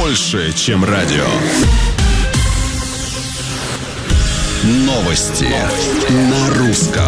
больше, чем радио. Новости на русском.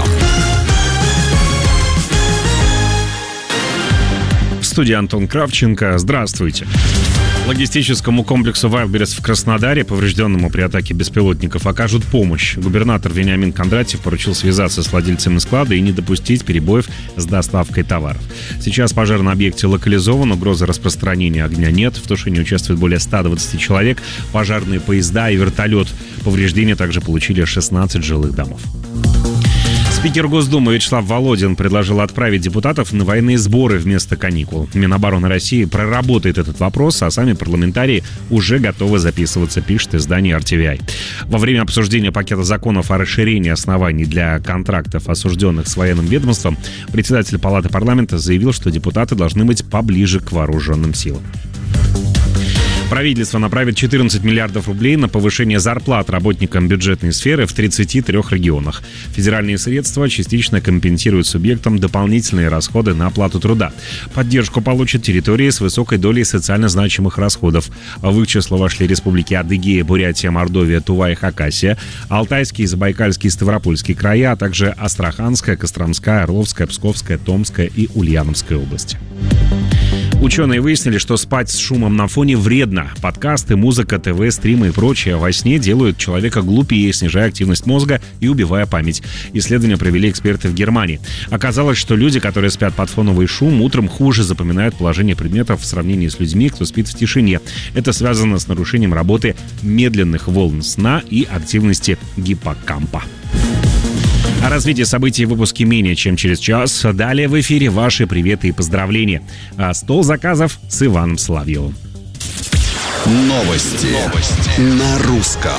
В студии Антон Кравченко. Здравствуйте. Логистическому комплексу «Вайлдберрис» в Краснодаре, поврежденному при атаке беспилотников, окажут помощь. Губернатор Вениамин Кондратьев поручил связаться с владельцами склада и не допустить перебоев с доставкой товаров. Сейчас пожар на объекте локализован, угрозы распространения огня нет. В тушении участвует более 120 человек, пожарные поезда и вертолет. Повреждения также получили 16 жилых домов. Спикер Госдумы Вячеслав Володин предложил отправить депутатов на военные сборы вместо каникул. Минобороны России проработает этот вопрос, а сами парламентарии уже готовы записываться, пишет издание RTVI. Во время обсуждения пакета законов о расширении оснований для контрактов, осужденных с военным ведомством, председатель Палаты парламента заявил, что депутаты должны быть поближе к вооруженным силам. Правительство направит 14 миллиардов рублей на повышение зарплат работникам бюджетной сферы в 33 регионах. Федеральные средства частично компенсируют субъектам дополнительные расходы на оплату труда. Поддержку получат территории с высокой долей социально значимых расходов. В их число вошли республики Адыгея, Бурятия, Мордовия, Тува и Хакасия, Алтайский, Забайкальский и Ставропольский края, а также Астраханская, Костромская, Орловская, Псковская, Томская и Ульяновская области. Ученые выяснили, что спать с шумом на фоне вредно. Подкасты, музыка, ТВ, стримы и прочее во сне делают человека глупее, снижая активность мозга и убивая память. Исследования провели эксперты в Германии. Оказалось, что люди, которые спят под фоновый шум, утром хуже запоминают положение предметов в сравнении с людьми, кто спит в тишине. Это связано с нарушением работы медленных волн сна и активности гиппокампа. О развитии событий в выпуске менее чем через час. Далее в эфире ваши приветы и поздравления. Стол заказов с Иваном Соловьевым. Новости на русском.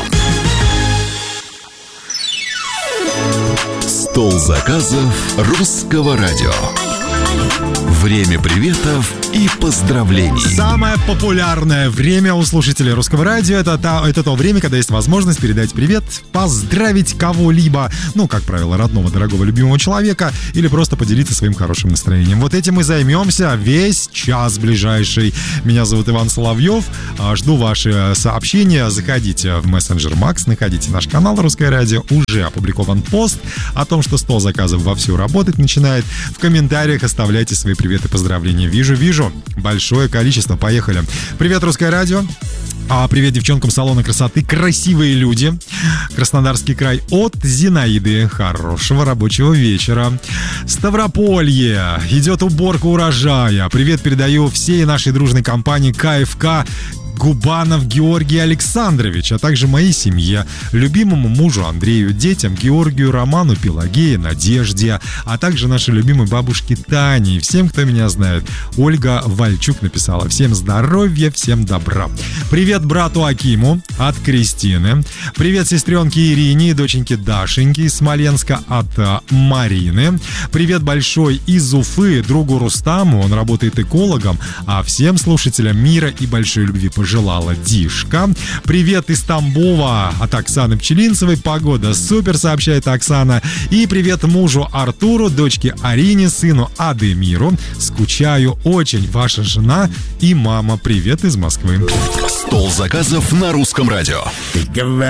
Стол заказов русского радио. Время приветов и поздравлений. Самое популярное время у слушателей русского радио это то время, когда есть возможность передать привет, поздравить кого-либо, как правило, родного, дорогого, любимого человека, или просто поделиться своим хорошим настроением. Вот этим мы займемся весь час ближайший. Меня зовут Иван Соловьев. Жду ваши сообщения. Заходите в мессенджер Макс, находите наш канал «Русское радио». Уже опубликован пост о том, что стол заказов вовсю работать начинает. В комментариях оставляйте свои приветы и поздравления. Вижу. Большое количество. Поехали. Привет, Русское радио. Привет девчонкам салона красоты. Красивые люди. Краснодарский край от Зинаиды. Хорошего рабочего вечера. Ставрополье. Идет уборка урожая. Привет передаю всей нашей дружной компании КФК Губанов Георгий Александрович, а также моей семье, любимому мужу Андрею, детям Георгию, Роману, Пелагее, Надежде, а также нашей любимой бабушке Тане и всем, кто меня знает. Ольга Вальчук написала: всем здоровья, всем добра. Привет брату Акиму от Кристины. Привет сестренке Ирине и доченьке Дашеньке из Смоленска от Марины. Привет большой из Уфы другу Рустаму, он работает экологом, а всем слушателям мира и большой любви пожелала Дишка. Привет из Тамбова от Оксаны Пчелинцевой. Погода супер, сообщает Оксана. И привет мужу Артуру, дочке Арине, сыну Адемиру. Скучаю очень. Ваша жена и мама. Привет из Москвы. Стол заказов на русском радио.